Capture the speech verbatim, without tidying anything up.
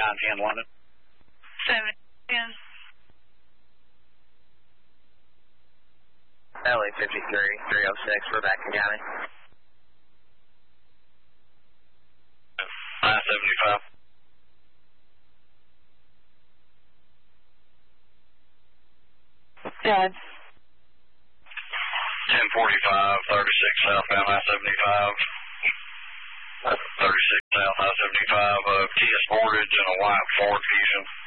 nine ten London. seven ten. L A fifty-three, three oh six for Macon County. nine seventy-five. Dad. ten forty-five, thirty-six southbound I seventy-five. thirty-six south I seventy-five, uh, Kia Sportage and a white Ford Fusion.